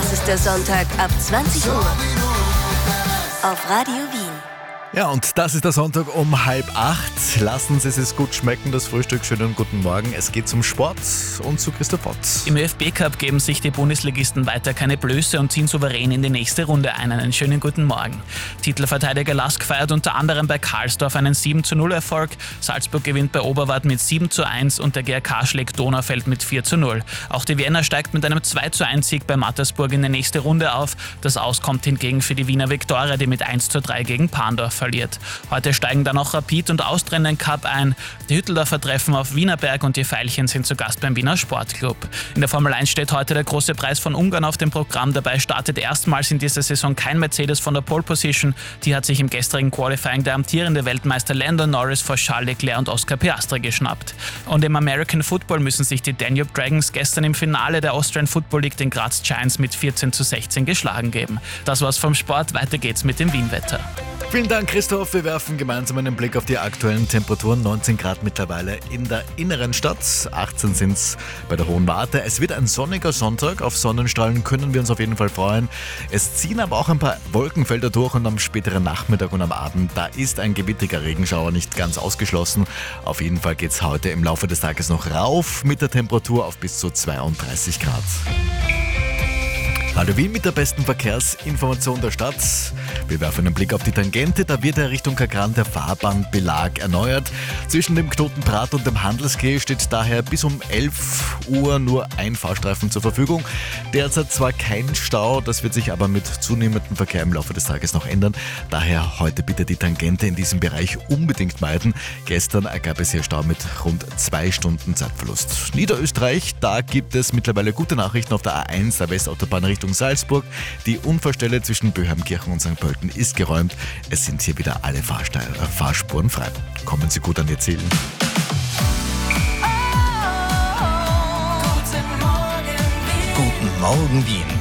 Das ist der Sonntag ab 20 Uhr auf Radio Wien. Ja, und das ist der Sonntag um 7:30. Lassen Sie es gut schmecken, das Frühstück. Schönen guten Morgen. Es geht zum Sport und zu Christoph Potz. Im ÖFB-Cup geben sich die Bundesligisten weiter keine Blöße und ziehen souverän in die nächste Runde ein. Einen schönen guten Morgen. Titelverteidiger Lask feiert unter anderem bei Karlsdorf einen 7:0-Erfolg. Salzburg gewinnt bei Oberwart mit 7:1 und der GRK schlägt Donaufeld mit 4:0. Auch die Vienna steigt mit einem 2:1-Sieg bei Mattersburg in die nächste Runde auf. Das Aus kommt hingegen für die Wiener Viktoria, die mit 1:3 gegen Pandorf verliert. Heute steigen dann auch Rapid und Austria in den Cup ein. Die Hütteldorfer treffen auf Wienerberg und die Veilchen sind zu Gast beim Wiener Sportclub. In der Formel 1 steht heute der große Preis von Ungarn auf dem Programm. Dabei startet erstmals in dieser Saison kein Mercedes von der Pole Position. Die hat sich im gestrigen Qualifying der amtierende Weltmeister Lando Norris vor Charles Leclerc und Oscar Piastri geschnappt. Und im American Football müssen sich die Danube Dragons gestern im Finale der Austrian Football League den Graz Giants mit 14:16 geschlagen geben. Das war's vom Sport. Weiter geht's mit dem Wien-Wetter. Vielen Dank, Christoph. Wir werfen gemeinsam einen Blick auf die aktuellen Temperaturen. 19 Grad mittlerweile in der inneren Stadt, 18 sind es bei der Hohen Warte. Es wird ein sonniger Sonntag. Auf Sonnenstrahlen können wir uns auf jeden Fall freuen. Es ziehen aber auch ein paar Wolkenfelder durch und am späteren Nachmittag und am Abend, da ist ein gewittriger Regenschauer nicht ganz ausgeschlossen. Auf jeden Fall geht es heute im Laufe des Tages noch rauf mit der Temperatur auf bis zu 32 Grad. Radio Wien mit der besten Verkehrsinformation der Stadt. Wir werfen einen Blick auf die Tangente. Da wird Richtung Kagran der Fahrbahnbelag erneuert. Zwischen dem Knoten Prat und dem Handelskeh steht daher bis um 11 Uhr nur ein Fahrstreifen zur Verfügung. Derzeit zwar kein Stau, das wird sich aber mit zunehmendem Verkehr im Laufe des Tages noch ändern. Daher heute bitte die Tangente in diesem Bereich unbedingt meiden. Gestern ergab es hier Stau mit rund 2 Stunden Zeitverlust. Niederösterreich, da gibt es mittlerweile gute Nachrichten auf der A1, der Westautobahn Richtung Salzburg. Die Unfallstelle zwischen Böheimkirchen und St. Pölten ist geräumt. Es sind hier wieder alle Fahrspuren frei. Kommen Sie gut an Ihr Ziel. Guten Morgen Wien.